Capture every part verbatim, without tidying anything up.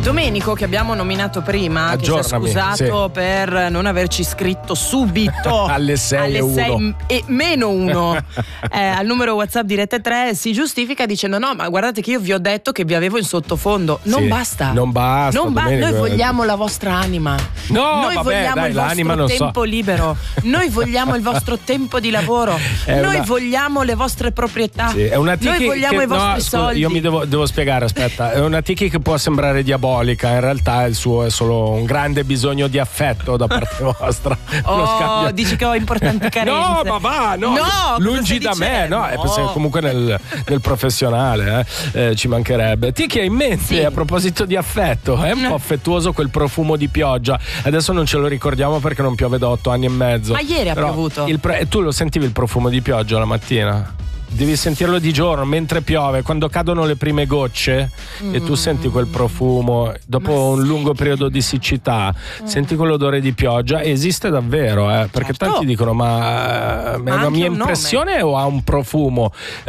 Domenico, che abbiamo nominato prima, che si è scusato sì. per non averci scritto subito alle sei alle e, sei e meno uno eh, al numero WhatsApp di Rete tre, si giustifica dicendo no, ma guardate che io vi ho detto che vi avevo in sottofondo. Non sì, basta. Non basta. Non ba- noi vogliamo la vostra anima. No, noi vabbè, vogliamo dai, il vostro non tempo so. libero. Noi vogliamo il vostro tempo di lavoro. È noi una... vogliamo le vostre proprietà. Sì, è una noi vogliamo che, i vostri no, scusa, soldi. Io mi devo, devo spiegare, aspetta. È una tiki che può sembrare diabolica, in realtà il suo è solo un grande bisogno di affetto da parte vostra. Oh, dici che ho importanti carenze. No, ma va, no, no lungi da me, no, è no. comunque nel, nel professionale, eh, eh, ci mancherebbe. Tiki, hai in mente, sì. a proposito di affetto, è un po' affettuoso quel profumo di pioggia. Adesso non ce lo ricordiamo perché non piove da otto anni e mezzo. Ma ieri ha Però piovuto. Il pre- tu lo sentivi il profumo di pioggia la mattina? Devi sentirlo di giorno mentre piove, quando cadono le prime gocce mm. e tu senti quel profumo dopo Ma un sì. lungo periodo di siccità, mm. senti quell'odore di pioggia. Esiste davvero, eh? Perché certo. tanti dicono ma, ma è una mia un impressione nome. O ha un profumo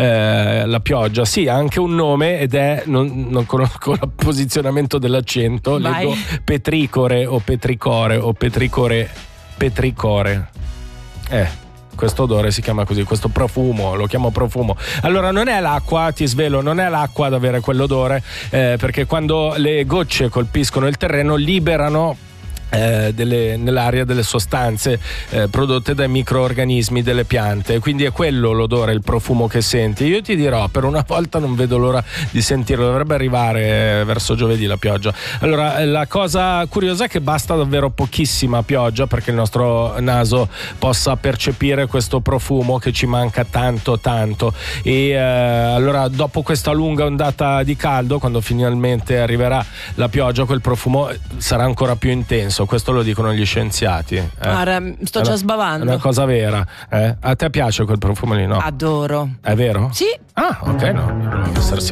eh, la pioggia? Sì, ha anche un nome ed è, non, non conosco il posizionamento dell'accento, Vai. leggo petricore o petricore o petricore petricore eh questo odore si chiama così, questo profumo, lo chiamo profumo. Allora non è l'acqua, ti svelo, non è l'acqua ad avere quell'odore, eh, perché quando le gocce colpiscono il terreno liberano Eh, delle, nell'aria delle sostanze eh, prodotte dai microorganismi delle piante, quindi è quello l'odore, il profumo che senti. Io ti dirò, per una volta non vedo l'ora di sentirlo, dovrebbe arrivare eh, verso giovedì la pioggia. Allora eh, la cosa curiosa è che basta davvero pochissima pioggia perché il nostro naso possa percepire questo profumo che ci manca tanto tanto e eh, allora dopo questa lunga ondata di caldo, quando finalmente arriverà la pioggia, quel profumo sarà ancora più intenso. Questo lo dicono gli scienziati. Eh. Guarda, sto già una, sbavando. È una cosa vera. Eh? A te piace quel profumo lì, no? Adoro. È vero? Sì. Ah, ok, no. Devo essere